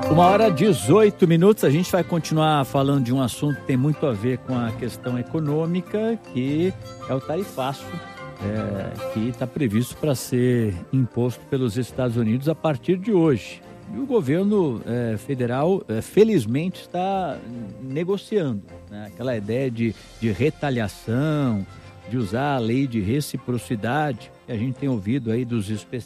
1h18, a gente vai continuar falando de um assunto que tem muito a ver com a questão econômica, que é o tarifaço, que está previsto para ser imposto pelos Estados Unidos a partir de hoje. E o governo federal, felizmente, está negociando, né? Aquela ideia de retaliação, de usar a lei de reciprocidade, que a gente tem ouvido aí dos especialistas.